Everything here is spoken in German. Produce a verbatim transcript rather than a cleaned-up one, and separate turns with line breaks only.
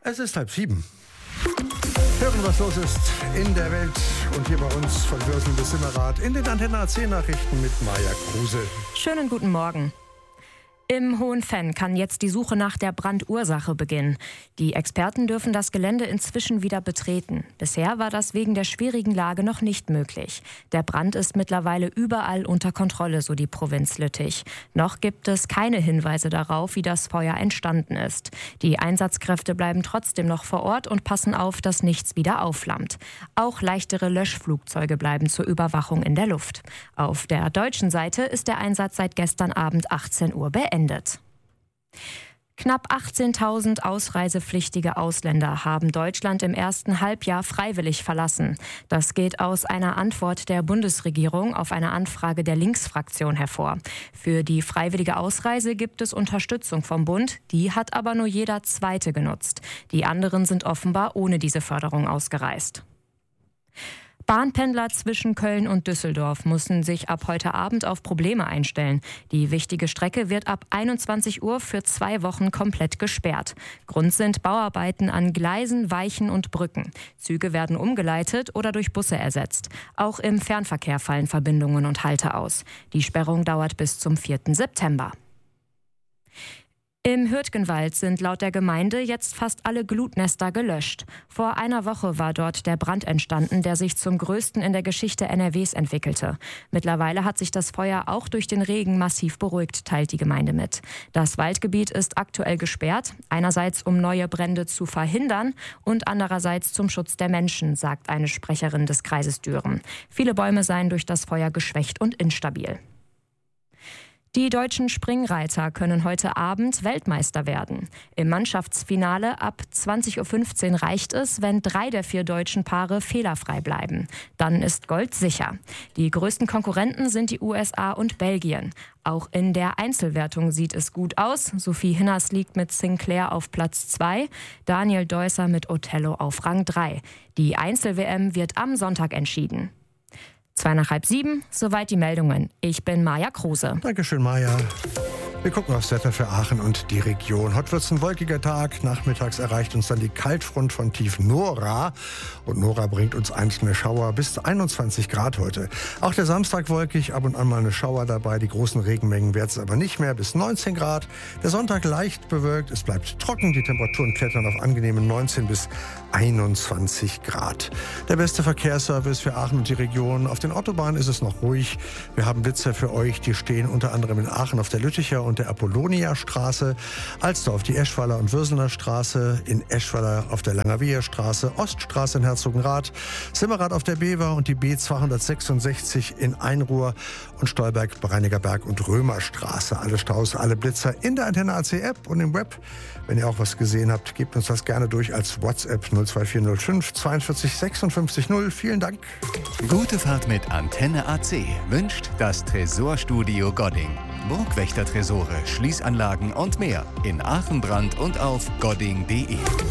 Es ist halb sieben. Hören, was los ist in der Welt und hier bei uns von Würselen bis Simmerath in den Antenne A C Nachrichten mit Maja Kruse.
Schönen guten Morgen. Im Hohenfenn kann jetzt die Suche nach der Brandursache beginnen. Die Experten dürfen das Gelände inzwischen wieder betreten. Bisher war das wegen der schwierigen Lage noch nicht möglich. Der Brand ist mittlerweile überall unter Kontrolle, so die Provinz Lüttich. Noch gibt es keine Hinweise darauf, wie das Feuer entstanden ist. Die Einsatzkräfte bleiben trotzdem noch vor Ort und passen auf, dass nichts wieder aufflammt. Auch leichtere Löschflugzeuge bleiben zur Überwachung in der Luft. Auf der deutschen Seite ist der Einsatz seit gestern Abend achtzehn Uhr beendet. Endet. Knapp achtzehntausend ausreisepflichtige Ausländer haben Deutschland im ersten Halbjahr freiwillig verlassen. Das geht aus einer Antwort der Bundesregierung auf eine Anfrage der Linksfraktion hervor. Für die freiwillige Ausreise gibt es Unterstützung vom Bund, die hat aber nur jeder Zweite genutzt. Die anderen sind offenbar ohne diese Förderung ausgereist. Bahnpendler zwischen Köln und Düsseldorf müssen sich ab heute Abend auf Probleme einstellen. Die wichtige Strecke wird ab einundzwanzig Uhr für zwei Wochen komplett gesperrt. Grund sind Bauarbeiten an Gleisen, Weichen und Brücken. Züge werden umgeleitet oder durch Busse ersetzt. Auch im Fernverkehr fallen Verbindungen und Halte aus. Die Sperrung dauert bis zum vierten September. Im Hürtgenwald sind laut der Gemeinde jetzt fast alle Glutnester gelöscht. Vor einer Woche war dort der Brand entstanden, der sich zum größten in der Geschichte N R Ws entwickelte. Mittlerweile hat sich das Feuer auch durch den Regen massiv beruhigt, teilt die Gemeinde mit. Das Waldgebiet ist aktuell gesperrt, einerseits um neue Brände zu verhindern und andererseits zum Schutz der Menschen, sagt eine Sprecherin des Kreises Düren. Viele Bäume seien durch das Feuer geschwächt und instabil. Die deutschen Springreiter können heute Abend Weltmeister werden. Im Mannschaftsfinale ab zwanzig Uhr fünfzehn reicht es, wenn drei der vier deutschen Paare fehlerfrei bleiben. Dann ist Gold sicher. Die größten Konkurrenten sind die U S A und Belgien. Auch in der Einzelwertung sieht es gut aus. Sophie Hinners liegt mit Sinclair auf Platz zwei, Daniel Deusser mit Othello auf Rang drei. Die Einzel-W M wird am Sonntag entschieden. Zwei nach halb sieben, soweit die Meldungen. Ich bin Maja Kruse.
Dankeschön, Maja. Wir gucken aufs Wetter für Aachen und die Region. Heute wird es ein wolkiger Tag. Nachmittags erreicht uns dann die Kaltfront von tief Nora. Und Nora bringt uns einzelne Schauer bis einundzwanzig Grad heute. Auch der Samstag wolkig, ab und an mal eine Schauer dabei. Die großen Regenmengen werden es aber nicht mehr, bis neunzehn Grad. Der Sonntag leicht bewölkt, es bleibt trocken. Die Temperaturen klettern auf angenehme neunzehn bis einundzwanzig Grad. Der beste Verkehrsservice für Aachen und die Region. Auf den Autobahnen ist es noch ruhig. Wir haben Blitzer für euch, die stehen unter anderem in Aachen auf der Lütticher und der Apollonia-Straße, Alsdorf die Eschwaler und Würselener Straße, in Eschweiler auf der Langerweher Straße, Oststraße in Herzogenrath, Simmerath auf der Bever und die B zweihundertsechsundsechzig in Einruhr und Stolberg, Breinigerberg und Römerstraße. Alle Staus, alle Blitzer in der Antenne A C App und im Web. Wenn ihr auch was gesehen habt, gebt uns das gerne durch als WhatsApp null zwei vier null fünf zweiundvierzig sechsundfünfzig null. Vielen Dank.
Gute Fahrt mit Antenne A C wünscht das Tresorstudio Godding. Burgwächter-Tresore, Schließanlagen und mehr in Aachen, Brand und auf godding punkt de.